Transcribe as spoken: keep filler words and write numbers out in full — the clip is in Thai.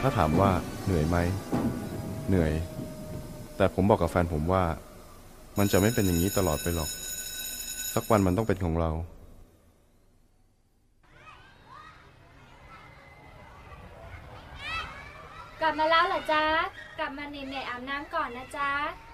าถามว่าเหนื่อยไหมเหนื่อยแต่ผมบอกกับแฟนผมว่ามันจะไม่เป็นอย่างนี้ตลอดไปหรอกสักวันมันต้องเป็นของเรากลับมาแล้วเหรอจ๊ะกลับมาเหนื่อยๆอาบน้ำก่อนนะจ๊ะ